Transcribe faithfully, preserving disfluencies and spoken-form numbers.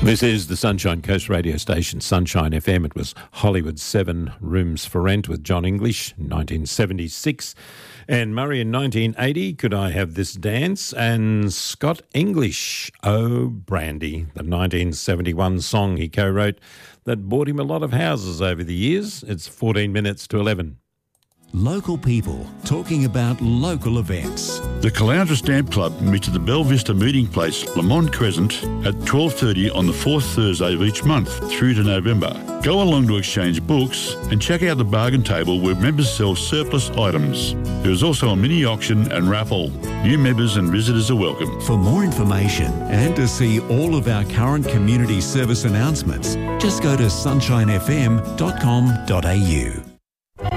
This is the Sunshine Coast radio station, Sunshine F M. It was Hollywood's Seven Rooms for Rent with John English, nineteen seventy-six. And Murray in nineteen eighty, Could I Have This Dance? And Scott English, Oh Brandy, the nineteen seventy-one song he co-wrote that bought him a lot of houses over the years. It's fourteen minutes to eleven. Local people talking about local events. The Caloundra Stamp Club meets at the Belle Vista Meeting Place, Lamont Crescent, at twelve thirty on the fourth Thursday of each month through to November. Go along to exchange books and check out the bargain table where members sell surplus items. There is also a mini auction and raffle. New members and visitors are welcome. For more information and to see all of our current community service announcements, just go to sunshine f m dot com dot a u.